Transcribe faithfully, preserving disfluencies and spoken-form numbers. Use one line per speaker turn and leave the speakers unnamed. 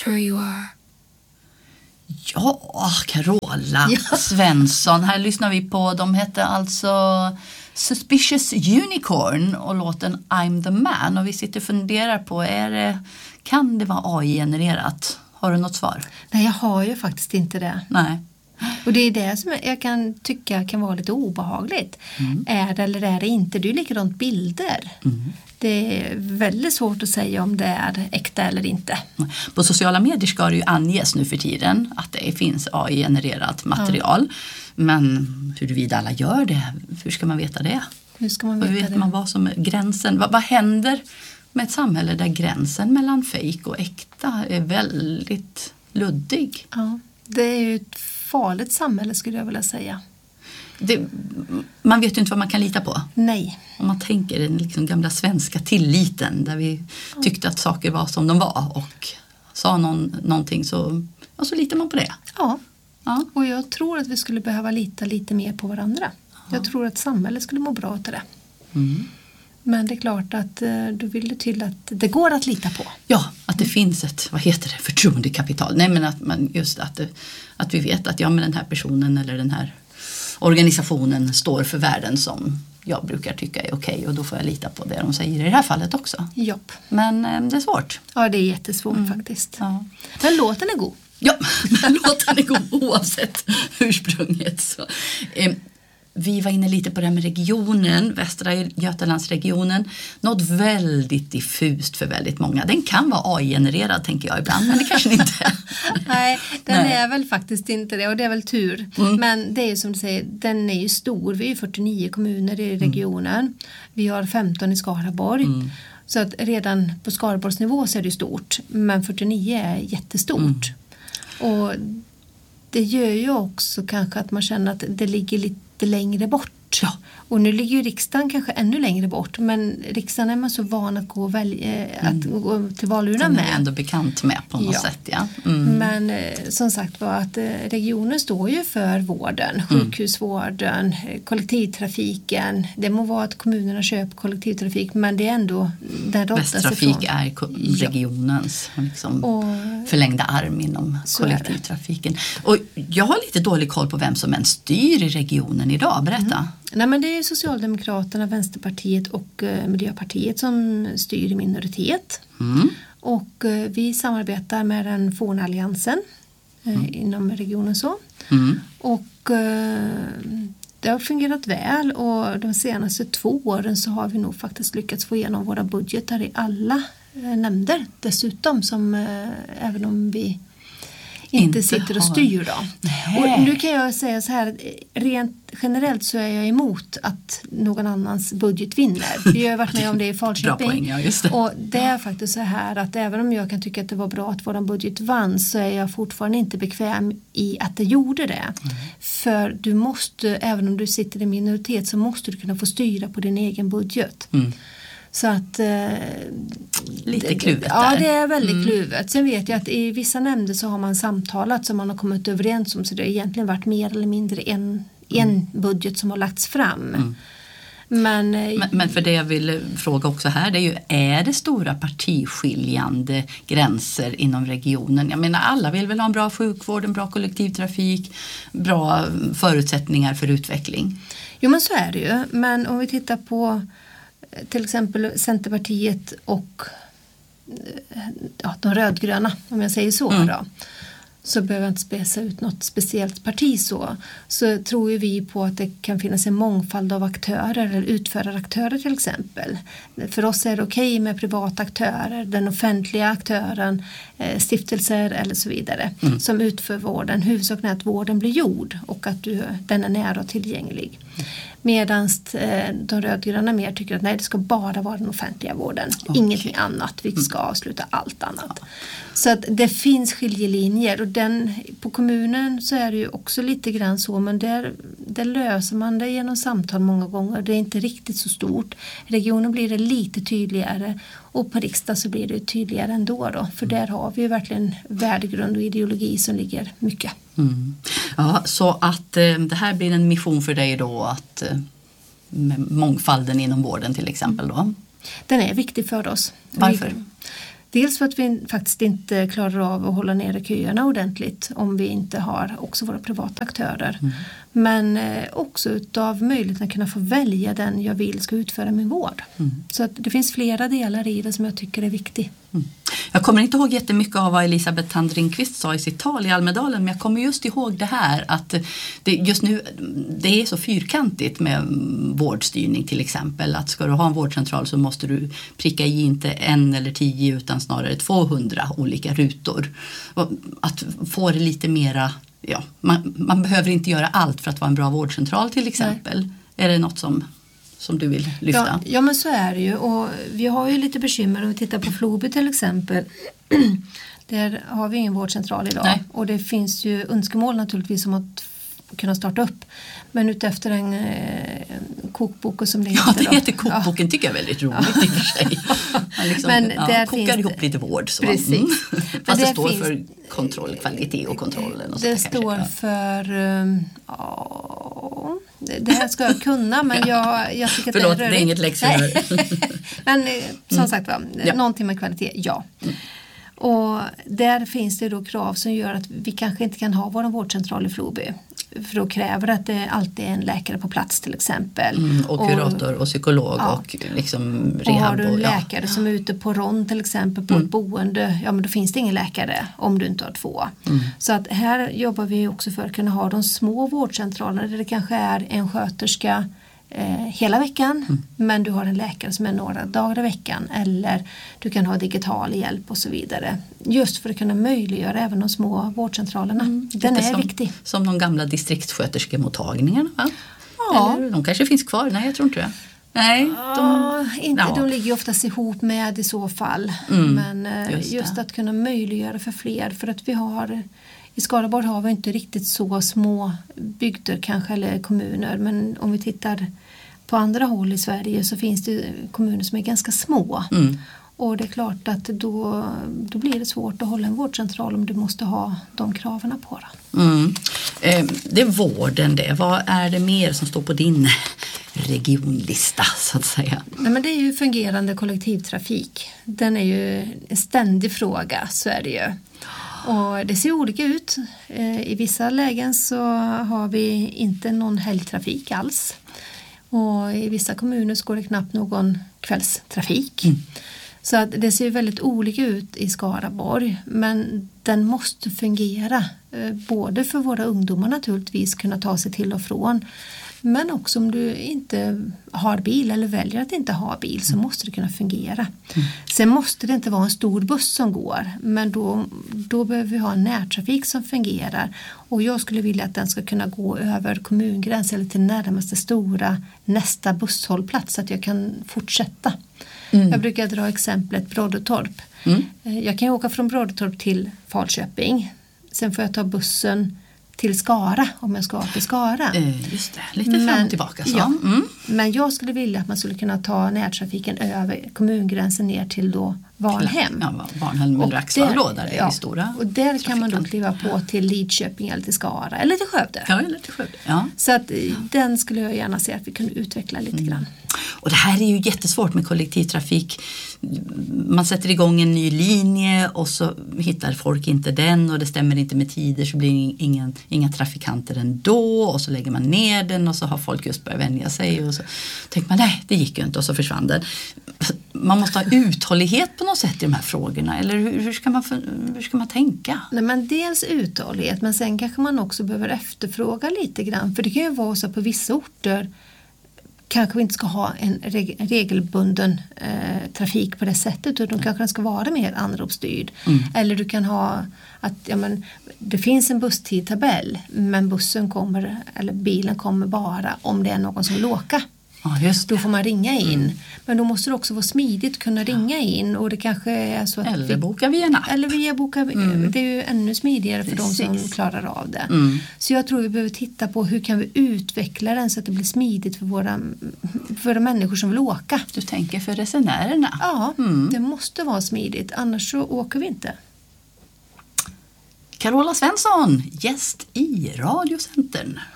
sure you are.
Ja, Carola ja. Svensson. Här lyssnar vi på, de hette alltså Suspicious Unicorn och låten I'm the Man. Och vi sitter och funderar på, är det, kan det vara A I-genererat? Har du något svar?
Nej, jag har ju faktiskt inte det.
Nej.
Och det är det som jag kan tycka kan vara lite obehagligt. Mm. Är det eller är det inte? Det är ju likadant bilder. Mm. Det är väldigt svårt att säga om det är äkta eller inte.
På sociala medier ska det ju anges nu för tiden att det finns A I-genererat material. Ja. Men huruvida alla gör det, hur ska man veta det?
Hur ska man veta
hur vet
det?
man vad som är gränsen? Vad, vad händer med ett samhälle där gränsen mellan fejk och äkta är väldigt luddig?
Ja, det är ju ett farligt samhälle skulle jag vilja säga.
Det, man vet ju inte vad man kan lita på.
Nej.
Om man tänker den liksom gamla svenska tilliten där vi ja. tyckte att saker var som de var och sa någon, någonting så, ja, så litar man på det.
Ja. ja, och jag tror att vi skulle behöva lita lite mer på varandra. Ja. Jag tror att samhället skulle må bra till det. Mm. Men det är klart att du vill det till att det går att lita på.
Ja, att det finns ett, vad heter det, förtroendekapital. Nej, men att man just att, det, att vi vet att ja, men den här personen eller den här organisationen står för värden som jag brukar tycka är okej, och då får jag lita på det de säger i det här fallet också.
Jopp.
Men eh, det är svårt.
Ja, det är jättesvårt mm. faktiskt. Ja. Men låten är god.
Ja, men låten är god oavsett ursprunget. Så. Eh, Vi var inne lite på det här med regionen, Västra Götalandsregionen. Något väldigt diffust för väldigt många. Den kan vara A I-genererad tänker jag ibland, men det kanske inte är.
Nej, den Nej. är väl faktiskt inte det och det är väl tur. Mm. Men det är ju som du säger, den är ju stor. Vi är ju fyrtionio kommuner i regionen. Mm. Vi har femton i Skaraborg. Mm. Så att redan på Skaraborgsnivå så är det stort. Men fyrtionio är jättestort. Mm. Och det gör ju också kanske att man känner att det ligger lite längre bort. Ja. Och nu ligger ju riksdagen kanske ännu längre bort. Men riksdagen är man så van att gå, och välja, att mm. gå till valurnan med.
Den är ändå bekant med på något
ja.
sätt. Ja. Mm.
Men eh, som sagt var att eh, regionen står ju för vården. Sjukhusvården, mm. kollektivtrafiken. Det må vara att kommunerna köper kollektivtrafik. Men det är ändå där det
Västtrafik är ko- regionens ja. liksom, och, förlängda arm inom kollektivtrafiken. Och jag har lite dålig koll på vem som än styr i regionen idag. Berätta. Mm.
Nej, men det är Socialdemokraterna, Vänsterpartiet och eh, Miljöpartiet som styr i minoritet. Mm. Och eh, vi samarbetar med den forna alliansen eh, mm. inom regionen så. Mm. Och eh, det har fungerat väl och de senaste två åren så har vi nog faktiskt lyckats få igenom våra budgetar i alla eh, nämnder. Dessutom som eh, även om vi inte, inte sitter och styr då. Nej. Och nu kan jag säga så här, rent generellt så är jag emot att någon annans budget vinner. Jag har varit med om det i Falköping.
Poäng, ja, just det.
Och det är faktiskt så här att även om jag kan tycka att det var bra att våran budget vann så är jag fortfarande inte bekväm i att det gjorde det. Mm. För du måste, även om du sitter i minoritet så måste du kunna få styra på din egen budget. Mm. Så att eh,
lite kluvet där.
Ja, det är väldigt mm. kluvet. Sen vet jag att i vissa nämnder så har man samtalat som man har kommit överens om, så det har egentligen varit mer eller mindre en, en mm. budget som har lagts fram. Mm. Men,
men, men för det jag vill fråga också här, det är ju, är det stora partiskiljande gränser inom regionen? Jag menar, alla vill väl ha en bra sjukvård, en bra kollektivtrafik, bra förutsättningar för utveckling.
Jo, men så är det ju. Men om vi tittar på till exempel Centerpartiet och ja, de rödgröna, om jag säger så mm. då, så behöver jag inte spesa ut något speciellt parti så. Så tror ju vi på att det kan finnas en mångfald av aktörer eller utföraraktörer till exempel. För oss är det okej med privata aktörer, den offentliga aktören, stiftelser eller så vidare mm. som utför vården. Huvudsaken är att vården blir gjord och att du, den är nära och tillgänglig. Medan de rödgröna mer tycker att nej, det ska bara vara den offentliga vården. Okay. Ingenting annat. Vi ska avsluta allt annat. Ja. Så att det finns skiljelinjer. Och den, på kommunen så är det ju också lite grann så. Men där, där löser man det genom samtal många gånger. Det är inte riktigt så stort. I regionen blir det lite tydligare. Och på riksdag så blir det tydligare ändå då. För där har vi ju verkligen värdegrund och ideologi som ligger mycket.
Mm. Ja, så att eh, det här blir en mission för dig då att eh, med mångfalden inom vården till exempel då?
Den är viktig för oss.
Varför?
Dels för att vi faktiskt inte klarar av att hålla nere köerna ordentligt om vi inte har också våra privata aktörer. Mm. Men också utav möjligheten att kunna få välja den jag vill ska utföra min vård. Mm. Så att det finns flera delar i det som jag tycker är viktigt.
Mm. Jag kommer inte ihåg jättemycket av vad Elisabeth Tandringqvist sa i sitt tal i Almedalen, men jag kommer just ihåg det här att det just nu det är så fyrkantigt med vårdstyrning till exempel, att ska du ha en vårdcentral så måste du pricka i inte en eller tio utan snarare tvåhundra olika rutor. Att få det lite mera, ja, man, man behöver inte göra allt för att vara en bra vårdcentral till exempel. Nej. Är det något som som du vill lyfta?
Ja, ja, men så är det ju. Och vi har ju lite bekymmer om vi tittar på Floby till exempel. Där har vi ingen vårdcentral idag. Nej. Och det finns ju önskemål naturligtvis om att kunna starta upp. Men utefter en eh, kokbok och som det heter.
Ja, det heter kokboken, ja. Tycker jag är väldigt roligt ja. i och för sig. Man liksom, men ja, där kokar finns ihop lite vård. Så.
Precis.
Mm. Fast det står
finns,
för kontroll, kvalitet och kontrollen. Och
det står kanske. för... Um, ja, det här ska jag kunna, men jag, jag tycker att
Förlåt,
det är
det är inget läxor.
Men som
mm.
sagt, va,
ja.
någonting med kvalitet, ja. Mm. Och där finns det då krav som gör att vi kanske inte kan ha vår vårdcentral i Floby. För då kräver att det alltid är en läkare på plats till exempel.
Mm, och kurator och, och psykolog ja. och liksom rehab.
Och har du en
ja.
läkare som är ute på rond till exempel på mm. ett boende, ja men då finns det ingen läkare om du inte har två. Mm. Så att här jobbar vi också för att kunna ha de små vårdcentralerna där det kanske är en sköterska eh, hela veckan mm. men du har en läkare som är några dagar i veckan eller du kan ha digital hjälp och så vidare. Just för att kunna möjliggöra även de små vårdcentralerna. Mm, Den är
som,
viktig.
Som de gamla distriktssköterskemottagningarna, va?
Ja.
Eller de kanske finns kvar? Nej, jag tror inte det. Nej, de,
ah, inte,
ja.
de ligger ju oftast ihop med i så fall. Mm, men just, just att kunna möjliggöra för fler. För att vi har, i Skaraborg har vi inte riktigt så små bygder kanske eller kommuner. Men om vi tittar på andra håll i Sverige så finns det kommuner som är ganska små. Mm. Och det är klart att då, då blir det svårt att hålla en vårdcentral om du måste ha de kraven på det.
Mm. Eh, det är vården det. Vad är det mer som står på din regionlista så att säga?
Nej, men det är ju fungerande kollektivtrafik. Den är ju en ständig fråga, så är det ju. Och det ser olika ut. Eh, I vissa lägen så har vi inte någon helgtrafik alls. Och i vissa kommuner så går det knappt någon kvällstrafik. Mm. Så att det ser väldigt olika ut i Skaraborg, men den måste fungera eh, både för våra ungdomar naturligtvis kunna ta sig till och från, men också om du inte har bil eller väljer att inte ha bil så måste det kunna fungera. Mm. Sen måste det inte vara en stor buss som går, men då, då behöver vi ha en närtrafik som fungerar och jag skulle vilja att den ska kunna gå över kommungräns eller till närmaste stora nästa busshållplats så att jag kan fortsätta. Mm. Jag brukar dra exemplet Broddetorp. Mm. Jag kan ju åka från Broddetorp till Falköping. Sen får jag ta bussen till Skara om jag ska till Skara.
Eh, just det, lite fram och tillbaka. Så.
Ja,
mm.
Men jag skulle vilja att man skulle kunna ta närtrafiken över kommungränsen ner till då Varnhem.
Ja, Varnhem eller Axvall där är
ja,
det stora.
Och där kan man då kliva på till Lidköping eller till Skara eller till Skövde.
Ja, eller till Skövde. Ja.
Så att den skulle jag gärna se att vi kunde utveckla lite mm. grann.
Och det här är ju jättesvårt med kollektivtrafik. Man sätter igång en ny linje och så hittar folk inte den och det stämmer inte med tider så blir det ingen, inga trafikanter ändå och så lägger man ner den och så har folk just börjat vänja sig och så tänker man nej, det gick ju inte och så försvann den. Man måste ha uthållighet på något sätt i de här frågorna eller hur, hur, ska, man, hur ska man tänka?
Nej, men dels uthållighet men sen kanske man också behöver efterfråga lite grann för det kan ju vara så på vissa orter kanske vi inte ska ha en reg- regelbunden eh, trafik på det sättet utan kanske den ska vara mer anropsstyrd. Mm. Eller du kan ha att ja, men, det finns en busstidtabell men bussen kommer eller bilen kommer bara om det är någon som vill åka.
Ja, just det.
Då får man ringa in. Mm. Men då måste det också vara smidigt kunna ringa in och det kanske är så att
eller
vi,
boka via en app.
Eller via boka, mm. Det är ju ännu smidigare för Precis. de som klarar av det. Mm. Så jag tror vi behöver titta på hur kan vi utveckla den så att det blir smidigt för våra, för våra människor som vill åka.
Du tänker för resenärerna?
Ja, mm. det måste vara smidigt. Annars så åker vi inte.
Carola Svensson, gäst i Radiocentern.